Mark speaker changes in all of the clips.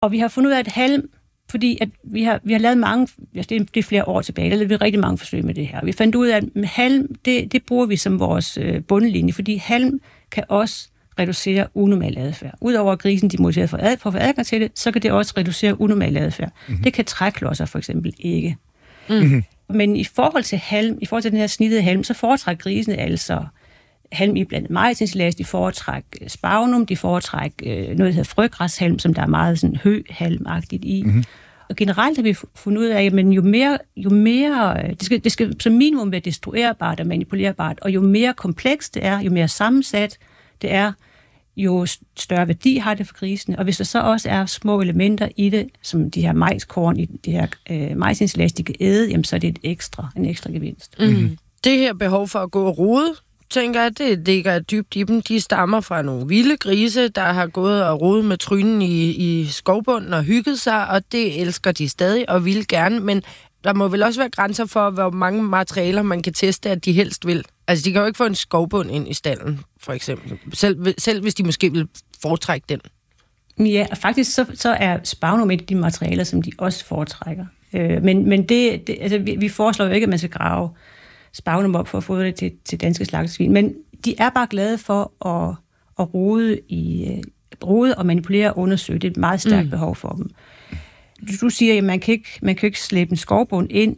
Speaker 1: Og vi har fundet ud af, at halm, fordi at vi har lavet mange, det er flere år tilbage, der lavede vi rigtig mange forsøg med det her. Vi fandt ud af, at halm, det bruger vi som vores bundlinje, fordi halm kan også reducere unormal adfærd. Udover at grisen de motiverer for at få adgang til det, så kan det også reducere unormal adfærd. Mm-hmm. Det kan træklodser for eksempel ikke. Mm-hmm. Men i forhold til halm, i forhold til den her snittede halm, så foretrækker grisene altså halm i blandt majsensilage, de foretrækker spagnum, de foretrækker noget, der hedder frøgræshalm, som der er meget sådan høhalmagtigt i. Mm-hmm. Og generelt har vi fundet ud af, at jo mere det skal som minimum være destruerbart og manipulerbart, og jo mere komplekst det er, jo mere sammensat det er, jo større værdi har det for grisene. Og hvis der så også er små elementer i det, som de her majskorn i det her majsensilage, de kan æde, jamen så er det en ekstra gevinst.
Speaker 2: Mm-hmm. Det her behov for at gå og rode, tænker jeg, det ligger dybt i dem. De stammer fra nogle vilde grise, der har gået og rodet med trynen i skovbunden og hygget sig, og det elsker de stadig og vil gerne, men der må vel også være grænser for, hvor mange materialer man kan teste, at de helst vil. Altså, de kan jo ikke få en skovbund ind i stallen, for eksempel. Selv hvis de måske vil foretrække den.
Speaker 1: Ja, og faktisk så er spagnum et af de materialer, som de også foretrækker. Men altså, vi foreslår jo ikke, at man skal grave spagnum op for at få det til danske slagtesvin. Men de er bare glade for at rode og manipulere og undersøge. Det er et meget stærkt behov for dem. Du siger, at man kan ikke slæbe en skovbund ind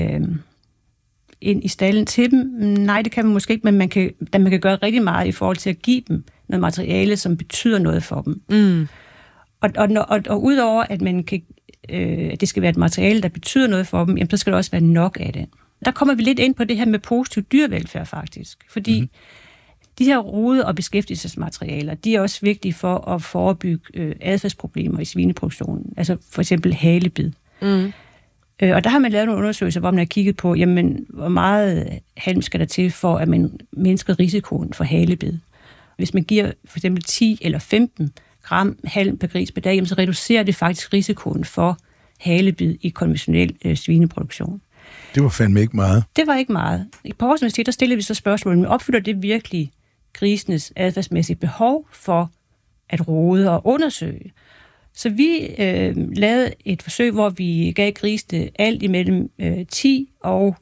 Speaker 1: i stallen til dem. Nej, det kan man måske ikke, men man kan gøre rigtig meget i forhold til at give dem noget materiale, som betyder noget for dem. Mm. Og udover at at det skal være et materiale, der betyder noget for dem, jamen, så skal der også være nok af det. Der kommer vi lidt ind på det her med positiv dyrevelfærd faktisk, fordi de her rode- og beskæftigelsesmaterialer, de er også vigtige for at forebygge adfærdsproblemer i svineproduktionen, altså for eksempel halebid. Mm. Og der har man lavet nogle undersøgelser, hvor man har kigget på, jamen, hvor meget halm skal der til for, at man mindsker risikoen for halebid. Hvis man giver for eksempel 10 eller 15 gram halm per gris per dag, jamen, så reducerer det faktisk risikoen for halebid i konventionel svineproduktion.
Speaker 3: Det var fandme ikke meget.
Speaker 1: Det var ikke meget. På Aarhus Universitet, der stillede vi så spørgsmålet, men opfylder det virkelig grisenes adfærdsmæssige behov for at rode og undersøge? Så vi lavede et forsøg, hvor vi gav grisene alt imellem 10 og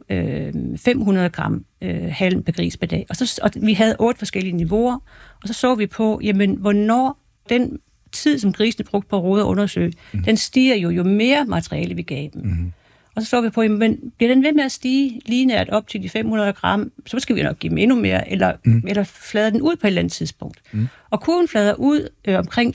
Speaker 1: 500 gram halm per gris per dag. Og vi havde 8 forskellige niveauer, og så vi på, jamen, hvornår den tid, som grisene brugte på at rode og undersøge, den stiger jo mere materiale vi gav dem. Mm-hmm. Og så vi på, men bliver den ved med at stige lineært op til de 500 gram, så skal vi nok give dem endnu mere, eller flader den ud på et eller andet tidspunkt. Mm. Og kurven flader ud omkring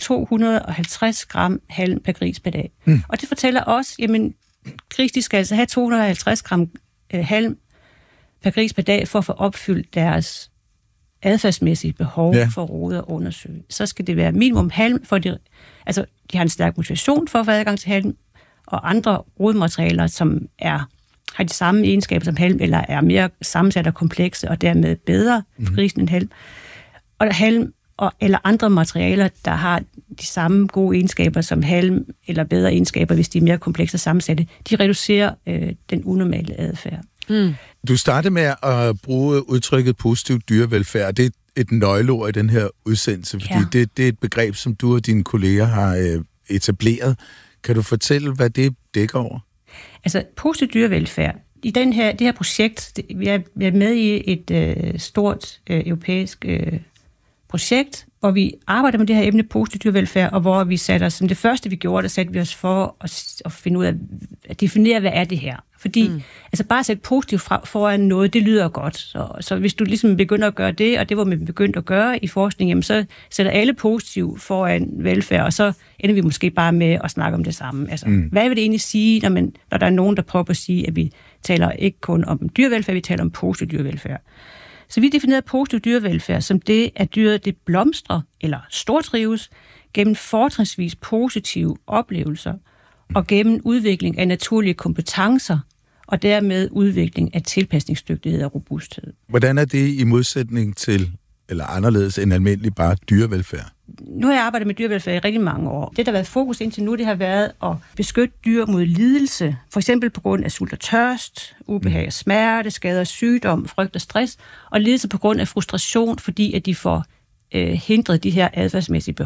Speaker 1: 250 gram halm per gris per dag. Mm. Og det fortæller os, jamen, gris, de skal altså have 250 gram halm per gris per dag, for at få opfyldt deres adfærdsmæssige behov for at rode og undersøge. Så skal det være minimum halm, for de har en stærk motivation for at få adgang til halm, og andre rodematerialer, som har de samme egenskaber som halm, eller er mere sammensat og komplekse, og dermed bedre for grisen end halm. Og halm eller andre materialer, der har de samme gode egenskaber som halm, eller bedre egenskaber, hvis de er mere komplekse og sammensatte, de reducerer den unormale adfærd. Mm.
Speaker 3: Du startede med at bruge udtrykket positiv dyrevelfærd. Det er et nøgleord i den her udsendelse, fordi det er et begreb, som du og dine kolleger har etableret. Kan du fortælle, hvad det dækker over? Altså,
Speaker 1: positiv dyrevelfærd. I det her projekt, vi er med i et stort europæisk projekt, hvor vi arbejder med det her emne positiv dyrevelfærd, og hvor vi satte os, som det første vi gjorde, der satte vi os for at finde ud af, at definere, hvad er det her? Fordi bare at sætte positivt foran noget, det lyder godt. Så hvis du ligesom begynder at gøre det, og det var man begyndt at gøre i forskning, jamen så sætter alle positivt foran velfærd, og så ender vi måske bare med at snakke om det samme. Altså, hvad vil det egentlig sige, når der er nogen, der prøver at sige, at vi taler ikke kun om dyrevelfærd, vi taler om positiv dyrevelfærd. Så vi definerede positiv dyrevelfærd som det, at dyret det blomstrer eller stortrives gennem fortrinsvis positive oplevelser og gennem udvikling af naturlige kompetencer og dermed udvikling af tilpasningsdygtighed og robusthed.
Speaker 3: Hvordan er det i modsætning til, eller anderledes end almindelig bare dyrevelfærd?
Speaker 1: Nu har jeg arbejdet med dyrevelfærd i rigtig mange år. Det, der har været fokus indtil nu, det har været at beskytte dyr mod lidelse. For eksempel på grund af sult og tørst, ubehag og smerte, skader og sygdom, frygt og stress, og lidelse på grund af frustration, fordi at de får hindret de her adfærdsmæssige behov.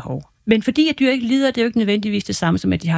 Speaker 1: Men fordi at dyr ikke lider, det er jo ikke nødvendigvis det samme som, at de har